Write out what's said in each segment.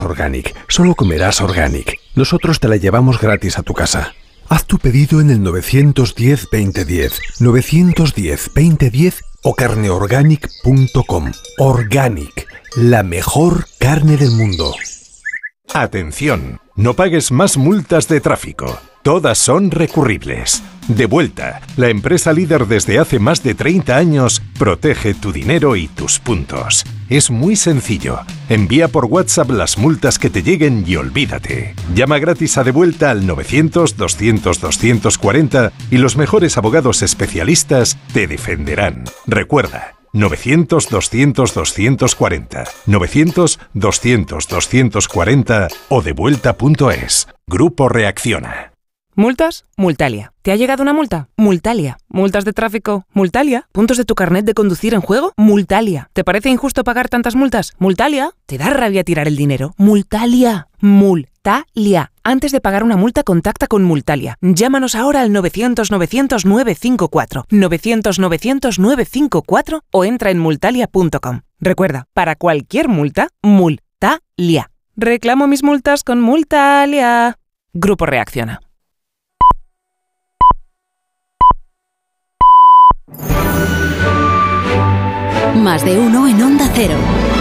Organic. Solo comerás Organic. Nosotros te la llevamos gratis a tu casa. Haz tu pedido en el 910-2010, 910-2010 o carneorganic.com. Organic, la mejor carne del mundo. Atención, no pagues más multas de tráfico. Todas son recurribles. Devuelta, la empresa líder desde hace más de 30 años, protege tu dinero y tus puntos. Es muy sencillo. Envía por WhatsApp las multas que te lleguen y olvídate. Llama gratis a Devuelta al 900-200-240 y los mejores abogados especialistas te defenderán. Recuerda, 900-200-240, 900-200-240 o devuelta.es. Grupo Reacciona. ¿Multas? Multalia. ¿Te ha llegado una multa? Multalia. ¿Multas de tráfico? Multalia. ¿Puntos de tu carnet de conducir en juego? Multalia. ¿Te parece injusto pagar tantas multas? Multalia. ¿Te da rabia tirar el dinero? Multalia. Multalia. Antes de pagar una multa, contacta con Multalia. Llámanos ahora al 900-900-954, 900-900-954 o entra en multalia.com. Recuerda, para cualquier multa, Multalia. Reclamo mis multas con Multalia. Grupo Reacciona. Más de uno en Onda Cero.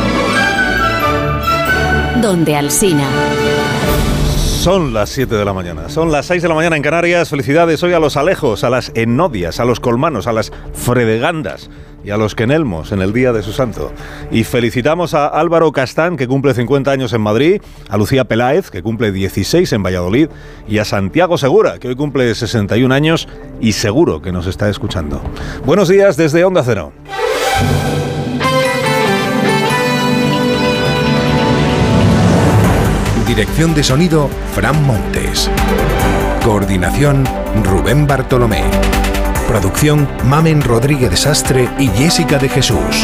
Donde Alsina. Son las 7 de la mañana, son las 6 de la mañana en Canarias. Felicidades hoy a los Alejos, a las Enodias, a los Colmanos, a las Fredegandas y a los Quenelmos en el día de su santo. Y felicitamos a Álvaro Castán, que cumple 50 años en Madrid, a Lucía Peláez, que cumple 16 en Valladolid, y a Santiago Segura, que hoy cumple 61 años y seguro que nos está escuchando. Buenos días desde Onda Cero. Dirección de sonido, Fran Montes. Coordinación, Rubén Bartolomé. Producción, Mamen Rodríguez Sastre y Jessica de Jesús.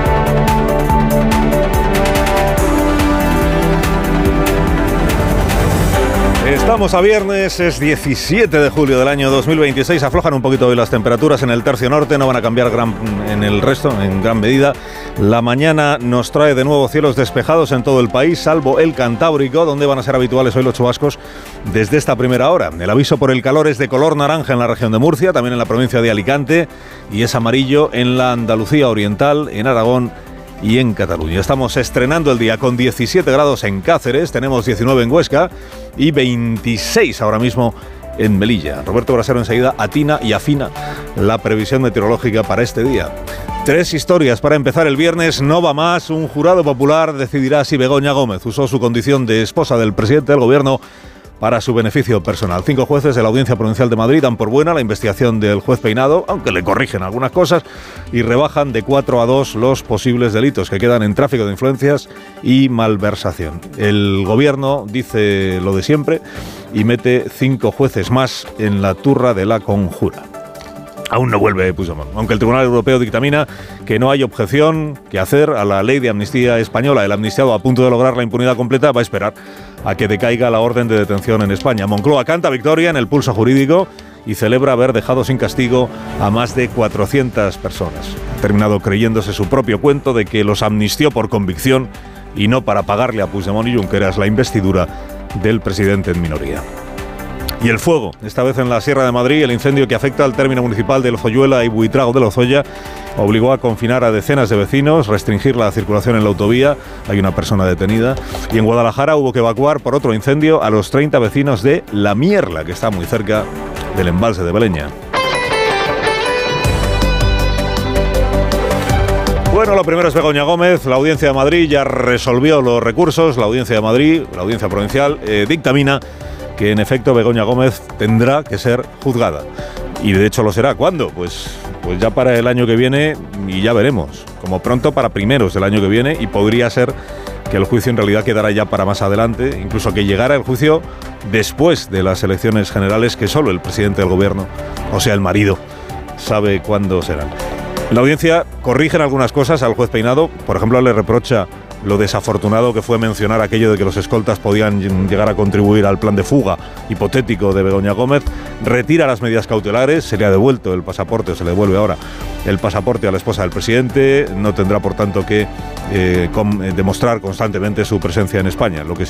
Estamos a viernes, es 17 de julio del año 2026. Aflojan un poquito hoy las temperaturas en el tercio norte, no van a cambiar en el resto, en gran medida. La mañana nos trae de nuevo cielos despejados en todo el país, salvo el Cantábrico, donde van a ser habituales hoy los chubascos desde esta primera hora. El aviso por el calor es de color naranja en la región de Murcia, también en la provincia de Alicante, y es amarillo en la Andalucía Oriental, en Aragón y en Cataluña. Estamos estrenando el día con 17 grados en Cáceres, tenemos 19 en Huesca y 26 ahora mismo en Melilla. Roberto Brasero enseguida atina y afina la previsión meteorológica para este día. 3 historias para empezar el viernes, no va más. Un jurado popular decidirá si Begoña Gómez usó su condición de esposa del presidente del gobierno para su beneficio personal. 5 jueces de la Audiencia Provincial de Madrid dan por buena la investigación del juez Peinado, aunque le corrigen algunas cosas, y rebajan de 4 a 2 los posibles delitos que quedan en tráfico de influencias y malversación. El gobierno dice lo de siempre y mete 5 jueces más en la turra de la conjura. Aún no vuelve Puigdemont, aunque el Tribunal Europeo dictamina que no hay objeción que hacer a la ley de amnistía española. El amnistiado, a punto de lograr la impunidad completa, va a esperar a que decaiga la orden de detención en España. Moncloa canta victoria en el pulso jurídico y celebra haber dejado sin castigo a más de 400 personas. Ha terminado creyéndose su propio cuento de que los amnistió por convicción y no para pagarle a Puigdemont y Junqueras la investidura del presidente en minoría. Y el fuego, esta vez en la Sierra de Madrid, el incendio que afecta al término municipal de Lozoyuela y Buitrago de Lozoya obligó a confinar a decenas de vecinos, restringir la circulación en la autovía, hay una persona detenida, y en Guadalajara hubo que evacuar por otro incendio a los 30 vecinos de La Mierla, que está muy cerca del embalse de Beleña. Bueno, lo primero es Begoña Gómez. La Audiencia de Madrid ya resolvió los recursos. La Audiencia de Madrid, la Audiencia Provincial, dictamina que en efecto Begoña Gómez tendrá que ser juzgada. Y de hecho lo será. ¿Cuándo? Pues ya para el año que viene y ya veremos. Como pronto para primeros del año que viene, y podría ser que el juicio en realidad quedará ya para más adelante, incluso que llegara el juicio después de las elecciones generales, que solo el presidente del gobierno, o sea el marido, sabe cuándo serán. En la audiencia corrigen algunas cosas al juez Peinado. Por ejemplo, le reprocha lo desafortunado que fue mencionar aquello de que los escoltas podían llegar a contribuir al plan de fuga hipotético de Begoña Gómez. Retira las medidas cautelares, se le ha devuelto el pasaporte, o se le devuelve ahora el pasaporte a la esposa del presidente, no tendrá por tanto que demostrar constantemente su presencia en España. Lo que